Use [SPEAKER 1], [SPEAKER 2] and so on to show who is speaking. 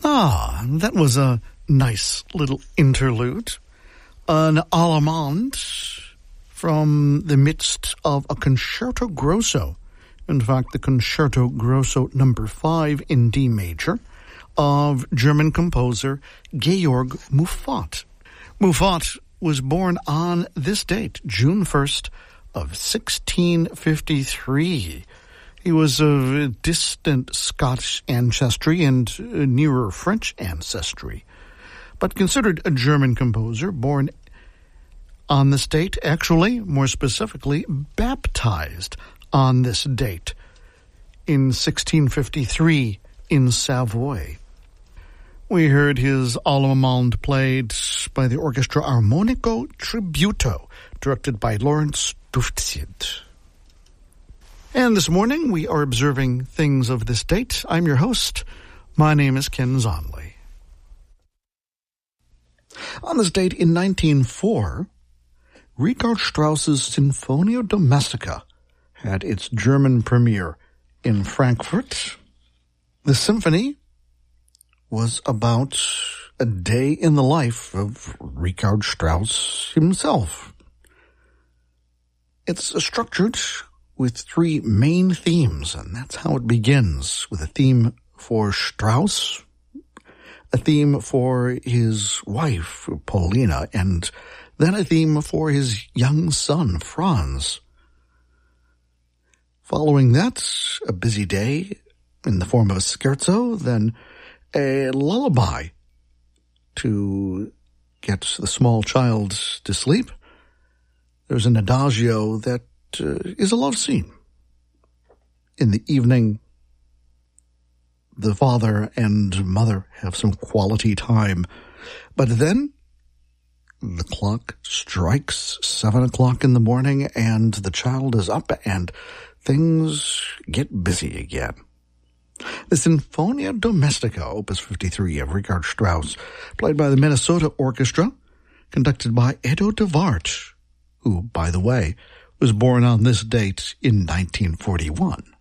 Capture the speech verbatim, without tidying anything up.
[SPEAKER 1] Ah, that was a nice little interlude. An allemande from the midst of a concerto grosso. In fact, the Concerto Grosso number five in D major of German composer Georg Muffat. Muffat was born on this date, June first of sixteen fifty-three. He was of distant Scottish ancestry and nearer French ancestry, but considered a German composer, born on this date, actually, more specifically, baptized on this date in sixteen fifty-three in Savoy. We heard his allemande played by the Orchestra Armonico Tributo, directed by Lawrence Duftsyd. And this morning, we are observing things of this date. I'm your host. My name is Ken Zonley. On this date in nineteen oh four, Richard Strauss's Sinfonia Domestica had its German premiere in Frankfurt. The symphony was about a day in the life of Richard Strauss himself. It's structured with three main themes, and that's how it begins, with a theme for Strauss, a theme for his wife, Paulina, and then a theme for his young son, Franz. Following that, a busy day in the form of a scherzo, then a lullaby to get the small child to sleep. There's an adagio that uh, is a love scene. In the evening, the father and mother have some quality time. But then the clock strikes seven o'clock in the morning and the child is up and things get busy again. The Sinfonia Domestica, Opus fifty-three of Richard Strauss, played by the Minnesota Orchestra, conducted by Edo de Wart, who, by the way, was born on this date in nineteen forty-one.